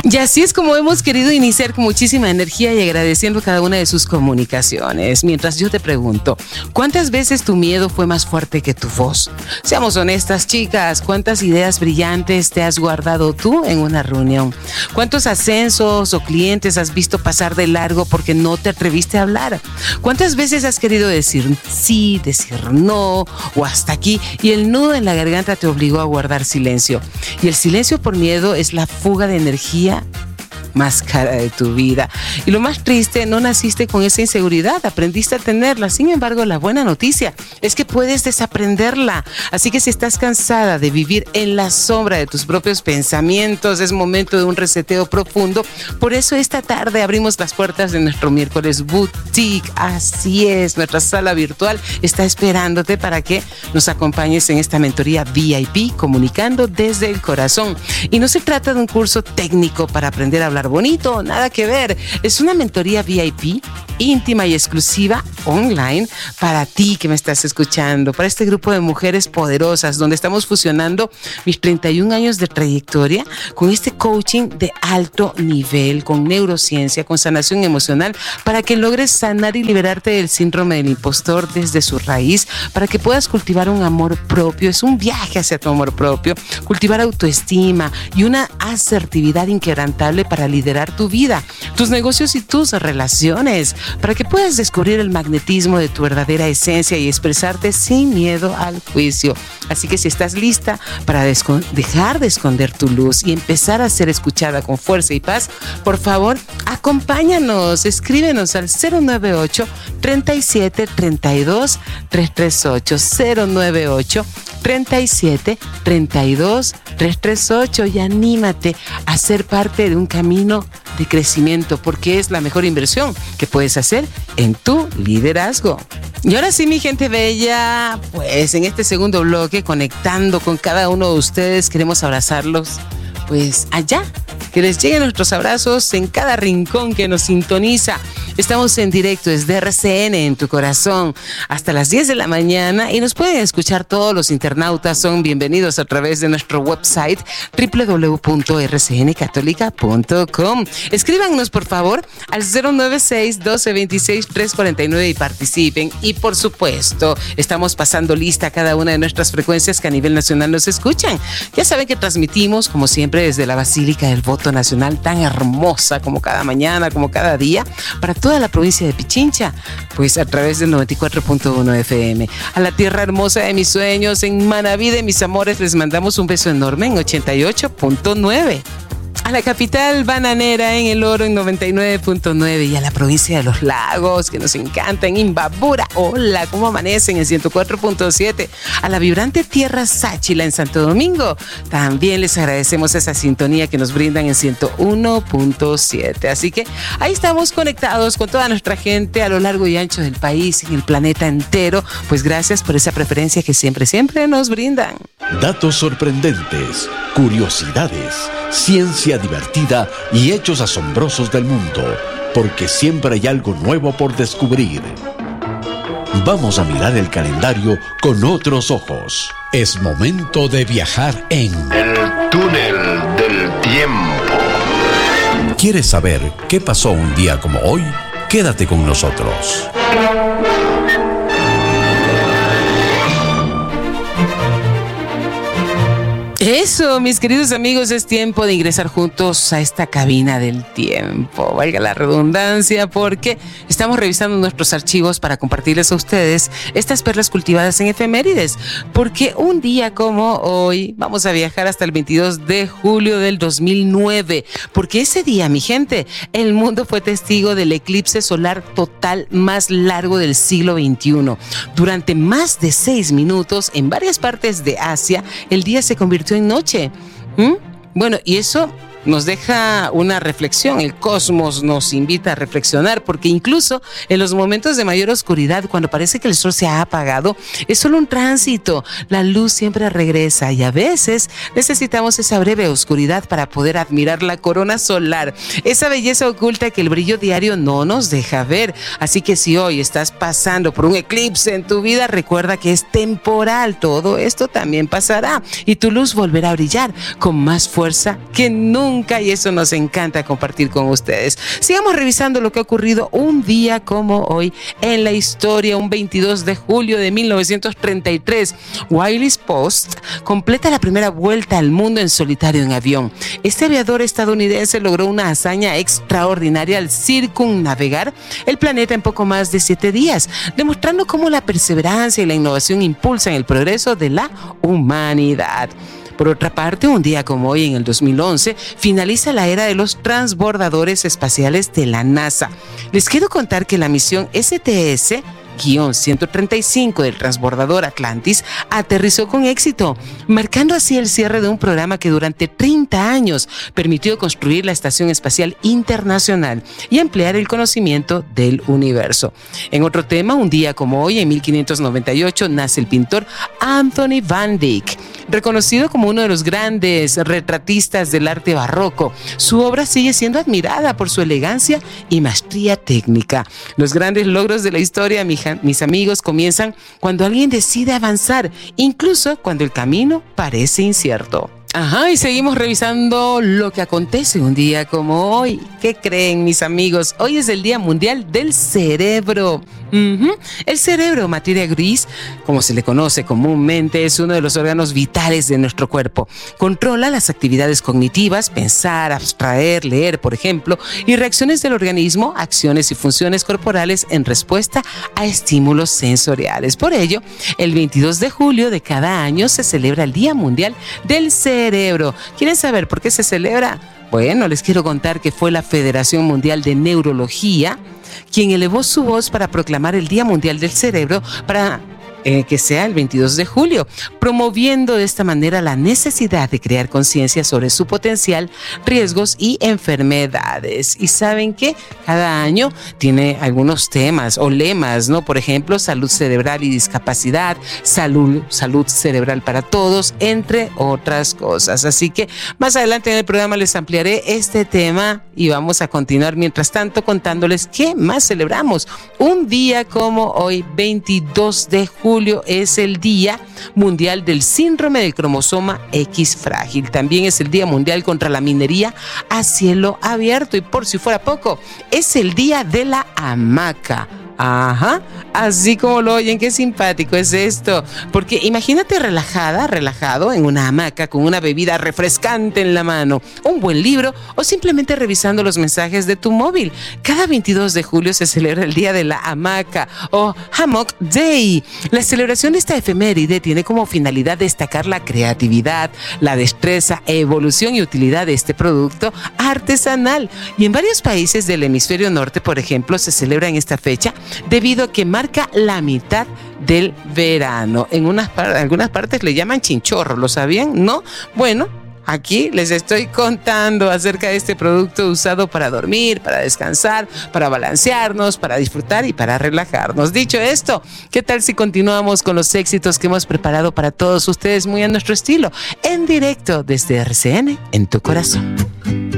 Y así es como hemos querido iniciar con muchísima energía y agradeciendo cada una de sus comunicaciones. Mientras yo te pregunto, ¿cuántas veces tu miedo fue más fuerte que tu voz? Seamos honestas, chicas, ¿cuántas ideas brillantes te has guardado tú en una reunión? ¿Cuántos ascensos o clientes has visto pasar de largo porque no te atreviste a hablar? ¿Cuántas veces has querido decir sí, decir no o hasta aquí y el nudo en la garganta te obligó a guardar silencio? Y el silencio por miedo es la fuga de energía más cara de tu vida. Y lo más triste, no naciste con esa inseguridad, aprendiste a tenerla. Sin embargo, la buena noticia es que puedes desaprenderla. Así que si estás cansada de vivir en la sombra de tus propios pensamientos, es momento de un reseteo profundo. Por eso esta tarde abrimos las puertas de nuestro miércoles boutique. Así es, nuestra sala virtual está esperándote para que nos acompañes en esta mentoría VIP, comunicando desde el corazón. Y no se trata de un curso técnico para aprender a hablar bonito, nada que ver. Es una mentoría VIP íntima y exclusiva online para ti que me estás escuchando, para este grupo de mujeres poderosas, donde estamos fusionando mis 31 años de trayectoria con este coaching de alto nivel, con neurociencia, con sanación emocional, para que logres sanar y liberarte del síndrome del impostor desde su raíz, para que puedas cultivar un amor propio. Es un viaje hacia tu amor propio, cultivar autoestima y una asertividad inquebrantable para liderar tu vida, tus negocios y tus relaciones, para que puedas descubrir el magnetismo de tu verdadera esencia y expresarte sin miedo al juicio. Así que si estás lista para dejar de esconder tu luz y empezar a ser escuchada con fuerza y paz, por favor, acompáñanos, escríbenos al 098 37 32 338, 098 37 32 338 y anímate a ser parte de un camino de crecimiento, porque es la mejor inversión que puedes hacer en tu liderazgo. Y ahora sí, mi gente bella, pues en este segundo bloque, conectando con cada uno de ustedes, queremos abrazarlos, pues allá, que les lleguen nuestros abrazos en cada rincón que nos sintoniza. Estamos en directo desde RCN en tu corazón hasta las 10 de la mañana y nos pueden escuchar todos los internautas. Son bienvenidos a través de nuestro website www.rcncatólica.com. Escríbanos por favor al 096-1226-349 y participen. Y por supuesto, estamos pasando lista a cada una de nuestras frecuencias que a nivel nacional nos escuchan. Ya saben que transmitimos como siempre desde la Basílica del Voto Nacional, tan hermosa como cada mañana, como cada día, para toda la provincia de Pichincha, pues a través del 94.1 FM. A la tierra hermosa de mis sueños, en Manaví de mis amores, les mandamos un beso enorme en 88.9. A la capital bananera en El Oro en 99.9 y a la provincia de Los Lagos, que nos encanta, en Imbabura. Hola, ¿cómo amanecen? En 104.7. A la vibrante tierra Sáchila en Santo Domingo. También les agradecemos esa sintonía que nos brindan en 101.7. Así que ahí estamos conectados con toda nuestra gente a lo largo y ancho del país, en el planeta entero. Pues gracias por esa preferencia que siempre nos brindan. Datos sorprendentes, curiosidades, ciencia divertida y hechos asombrosos del mundo, porque siempre hay algo nuevo por descubrir. Vamos a mirar el calendario con otros ojos. Es momento de viajar en el túnel del tiempo. ¿Quieres saber qué pasó un día como hoy? Quédate con nosotros. Eso, mis queridos amigos, es tiempo de ingresar juntos a esta cabina del tiempo, valga la redundancia, porque estamos revisando nuestros archivos para compartirles a ustedes estas perlas cultivadas en efemérides, porque un día como hoy vamos a viajar hasta el 22 de julio del 2009, porque ese día, mi gente, el mundo fue testigo del eclipse solar total más largo del siglo XXI. Durante más de 6 minutos, en varias partes de Asia, el día se convirtió en noche. Bueno, y eso nos deja una reflexión. El cosmos nos invita a reflexionar, porque incluso en los momentos de mayor oscuridad, cuando parece que el sol se ha apagado, es solo un tránsito. La luz siempre regresa y a veces necesitamos esa breve oscuridad para poder admirar la corona solar, esa belleza oculta que el brillo diario no nos deja ver. Así que si hoy estás pasando por un eclipse en tu vida, recuerda que es temporal. Todo esto también pasará y tu luz volverá a brillar con más fuerza que nunca nunca, y eso nos encanta compartir con ustedes. Sigamos revisando lo que ha ocurrido un día como hoy en la historia. Un 22 de julio de 1933, Willis Post completa la primera vuelta al mundo en solitario en avión. Este aviador estadounidense logró una hazaña extraordinaria al circunnavegar el planeta en poco más de 7 días, demostrando cómo la perseverancia y la innovación impulsan el progreso de la humanidad. Por otra parte, un día como hoy, en el 2011, finaliza la era de los transbordadores espaciales de la NASA. Les quiero contar que la misión STS-135 del transbordador Atlantis aterrizó con éxito, marcando así el cierre de un programa que durante 30 años permitió construir la Estación Espacial Internacional y ampliar el conocimiento del universo. En otro tema, un día como hoy, en 1598, nace el pintor Anthony van Dyck, reconocido como uno de los grandes retratistas del arte barroco. Su obra sigue siendo admirada por su elegancia y maestría técnica. Los grandes logros de la historia, mis amigos, comienzan cuando alguien decide avanzar, incluso cuando el camino parece incierto. Ajá, y seguimos revisando lo que acontece un día como hoy. ¿Qué creen, mis amigos? Hoy es el Día Mundial del Cerebro. El cerebro, materia gris, como se le conoce comúnmente, es uno de los órganos vitales de nuestro cuerpo. Controla las actividades cognitivas, pensar, abstraer, leer, por ejemplo, y reacciones del organismo, acciones y funciones corporales en respuesta a estímulos sensoriales. Por ello, el 22 de julio de cada año se celebra el Día Mundial del Cerebro. ¿Quieren saber por qué se celebra? Bueno, les quiero contar que fue la Federación Mundial de Neurología quien elevó su voz para proclamar el Día Mundial del Cerebro para que sea el 22 de julio, promoviendo de esta manera la necesidad de crear conciencia sobre su potencial, riesgos y enfermedades. Y saben que cada año tiene algunos temas o lemas, ¿no? Por ejemplo, salud cerebral y discapacidad, salud cerebral para todos, entre otras cosas. Así que más adelante en el programa les ampliaré este tema y vamos a continuar mientras tanto contándoles qué más celebramos. Un día como hoy, 22 de julio, es el Día Mundial del Síndrome del Cromosoma X frágil. También es el Día Mundial contra la minería a cielo abierto. Y por si fuera poco, es el Día de la Hamaca. Ajá, así como lo oyen, qué simpático es esto. Porque imagínate relajado en una hamaca con una bebida refrescante en la mano, un buen libro o simplemente revisando los mensajes de tu móvil. Cada 22 de julio se celebra el Día de la Hamaca o Hammock Day. La celebración de esta efeméride tiene como finalidad destacar la creatividad, la destreza, evolución y utilidad de este producto artesanal. Y en varios países del hemisferio norte, por ejemplo, se celebra en esta fecha debido a que marca la mitad del verano. En algunas partes le llaman chinchorro, ¿lo sabían? ¿No? Bueno, aquí les estoy contando acerca de este producto usado para dormir, para descansar, para balancearnos, para disfrutar y para relajarnos. Dicho esto, ¿qué tal si continuamos con los éxitos que hemos preparado para todos ustedes muy a nuestro estilo, en directo desde RCN en tu corazón?